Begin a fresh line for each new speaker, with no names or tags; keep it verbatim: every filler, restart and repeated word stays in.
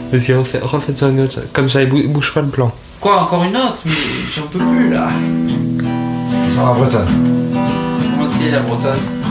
Vas-y, refais, refaites une autre. Comme ça, il bou- bouge pas le plan.
Quoi, encore une autre? Mais j'en peux plus là.
Sur la bretonne.
Comment c'est la bretonne?